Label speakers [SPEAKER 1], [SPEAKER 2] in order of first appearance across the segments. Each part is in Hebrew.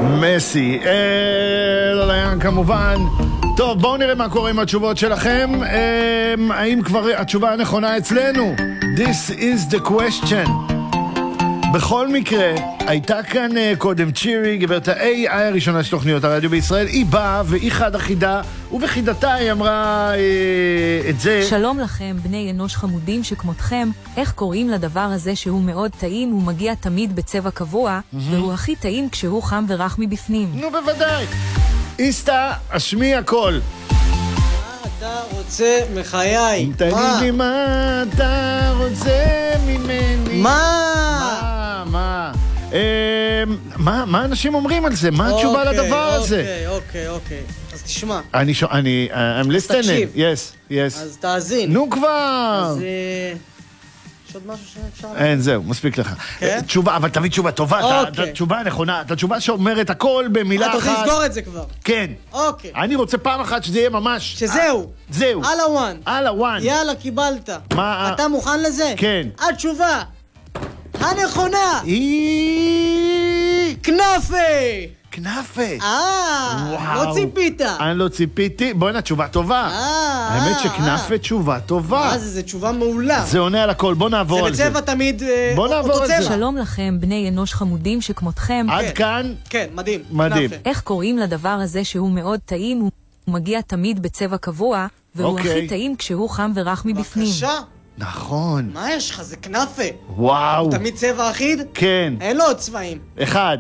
[SPEAKER 1] מסי, ליין כמובן. טוב, בואו נראה מה קורה עם התשובות שלכם. האם כבר התשובה הנכונה אצלנו? This is the question. בכל מקרה, הייתה כאן קודם צ'ירי, גברת ה-AI הראשונה של תוכניות הרדיו בישראל. היא באה והיא חד אחידה, ובחידתה היא אמרה את זה.
[SPEAKER 2] שלום לכם, בני אנוש חמודים שכמותכם. איך קוראים לדבר הזה שהוא מאוד טעים? הוא מגיע תמיד בצבע קבוע, והוא הכי טעים כשהוא חם ורח מבפנים.
[SPEAKER 1] נו, בוודאי. איסטה, אשמי הכל.
[SPEAKER 3] מה אתה רוצה מחיי?
[SPEAKER 1] תגיד לי מה אתה רוצה ממני. מה אנשים אומרים על זה? מה התשובה לדבר הזה?
[SPEAKER 3] אוקיי. אז תשמע.
[SPEAKER 1] I'm listening.
[SPEAKER 3] תקשיב.
[SPEAKER 1] Yes.
[SPEAKER 3] אז תאזין.
[SPEAKER 1] נו כבר.
[SPEAKER 3] אז יש עוד משהו שאפשר...
[SPEAKER 1] אין, זהו, מספיק לך.
[SPEAKER 3] כן?
[SPEAKER 1] תשובה, אבל תביא תשובה טובה. את התשובה הנכונה. את התשובה שאומרת הכל במילה אחת.
[SPEAKER 3] אתה רוצה לסגור את זה כבר.
[SPEAKER 1] כן.
[SPEAKER 3] אוקיי.
[SPEAKER 1] אני רוצה פעם אחת שזה יהיה ממש...
[SPEAKER 3] שזהו.
[SPEAKER 1] זהו.
[SPEAKER 3] על הוואן. יאללה, קיבלת.
[SPEAKER 1] מה?
[SPEAKER 3] אתה מוכן לזה?
[SPEAKER 1] כן.
[SPEAKER 3] התשובה הנכונה. כנאפה.
[SPEAKER 1] כנאפה.
[SPEAKER 3] לא ציפית.
[SPEAKER 1] אני לא ציפיתי. בואי נה, תשובה טובה. האמת שכנאפה תשובה טובה.
[SPEAKER 3] זה תשובה מעולה.
[SPEAKER 1] זה עונה על הכל, בוא נעבור על זה.
[SPEAKER 3] זה בצבע תמיד
[SPEAKER 1] בוא נעבור על זה.
[SPEAKER 2] שלום לכם, בני אנוש חמודים שכמותכם.
[SPEAKER 1] עד כאן?
[SPEAKER 3] כן, מדהים.
[SPEAKER 2] איך קוראים לדבר הזה שהוא מאוד טעים? הוא מגיע תמיד בצבע קבוע, והוא הכי טעים כשהוא חם ורח מבפנים.
[SPEAKER 3] בבקשה.
[SPEAKER 1] נכון.
[SPEAKER 3] מה יש לך? זה כנאפה.
[SPEAKER 1] וואו.
[SPEAKER 3] תמיד צבע אחיד?
[SPEAKER 1] כן.
[SPEAKER 3] אין לו עוד צבעים.
[SPEAKER 1] אחד.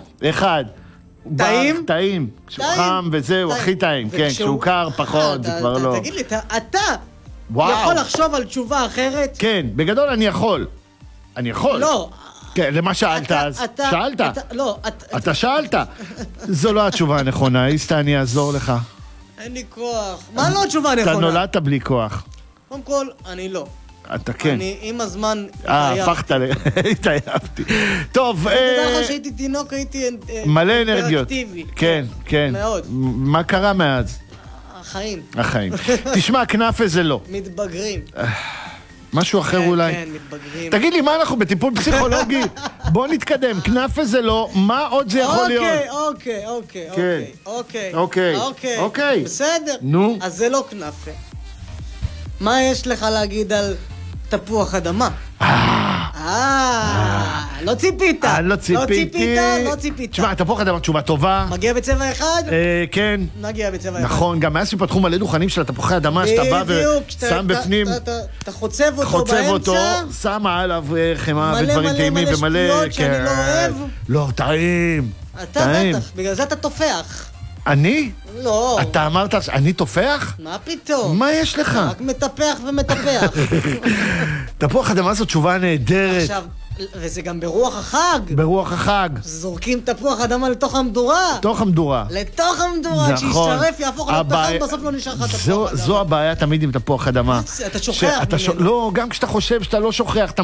[SPEAKER 1] טעים. כשהוא חם וזהו, הכי טעים. כן, כשהוא קר פחות, זה כבר לא.
[SPEAKER 3] תגיד לי, אתה יכול לחשוב על תשובה אחרת?
[SPEAKER 1] כן, בגדול אני יכול.
[SPEAKER 3] לא.
[SPEAKER 1] כן, למה שאלת אז? שאלת?
[SPEAKER 3] לא,
[SPEAKER 1] אתה שאלת. זו לא התשובה הנכונה, איסטה, אני אעזור לך.
[SPEAKER 3] אין לי כוח. מה לא התשובה הנכונה?
[SPEAKER 1] אתה נולדת בלי כוח.
[SPEAKER 3] קודם כל, אני לא.
[SPEAKER 1] אתה כן.
[SPEAKER 3] אני עם הזמן
[SPEAKER 1] הפכת התעייפתי. טוב.
[SPEAKER 3] תדע לך שהייתי תינוק, הייתי
[SPEAKER 1] מלא אנרגיות.
[SPEAKER 3] אקטיבי.
[SPEAKER 1] כן.
[SPEAKER 3] מאוד.
[SPEAKER 1] מה קרה מאז?
[SPEAKER 3] החיים.
[SPEAKER 1] תשמע, כנאפה זה לא.
[SPEAKER 3] מתבגרים.
[SPEAKER 1] משהו אחר אולי.
[SPEAKER 3] כן, מתבגרים.
[SPEAKER 1] תגיד לי, מה אנחנו בטיפול פסיכולוגי? בוא נתקדם. כנאפה זה לא, מה עוד זה יכול להיות?
[SPEAKER 3] אוקיי. בסדר.
[SPEAKER 1] נו.
[SPEAKER 3] אז זה לא כנאפה. מה יש לך להגיד על תפוח אדמה? לא ציפית.
[SPEAKER 1] לא ציפיתי. תשמע, תפוח אדמה תשובה טובה.
[SPEAKER 3] מגיע בצבע אחד?
[SPEAKER 1] כן.
[SPEAKER 3] מגיע בצבע אחד.
[SPEAKER 1] נכון, גם מאז שפתחו מלא דוכנים של התפוחי אדמה, שאתה בא ושם בפנים.
[SPEAKER 3] אתה חוצב אותו באמצע.
[SPEAKER 1] שמה עליו חמאה ודברים טעימים ומלא.
[SPEAKER 3] מלא שטויות שאני לא אוהב.
[SPEAKER 1] לא, טעים.
[SPEAKER 3] אתה בטח, בגלל זה אתה תופח.
[SPEAKER 1] אני?
[SPEAKER 3] לא.
[SPEAKER 1] אתה אמרת שאני תופח?
[SPEAKER 3] מה פתאום?
[SPEAKER 1] מה יש לך?
[SPEAKER 3] רק מטפח ומטפח.
[SPEAKER 1] תפוח אדמה זו תשובה נהדרת.
[SPEAKER 3] עכשיו, וזה גם ברוח החג.
[SPEAKER 1] ברוח החג.
[SPEAKER 3] זורקים תפוח אדמה לתוך המדורה.
[SPEAKER 1] לתוך המדורה.
[SPEAKER 3] כשישתרף יהפוך להיות פחד, בסוף לא נשאר לך תפוח אדמה.
[SPEAKER 1] זו הבעיה תמיד עם תפוח אדמה.
[SPEAKER 3] אתה שוכח.
[SPEAKER 1] לא, גם כשאתה חושב שאתה לא שוכח, אתה